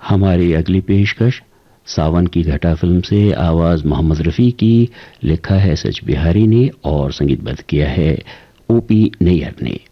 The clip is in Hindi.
हमारी अगली पेशकश सावन की घटा फिल्म से आवाज मोहम्मद रफ़ी की, लिखा है सच बिहारी ने और संगीतबद्ध किया है ओपी नैयर ने।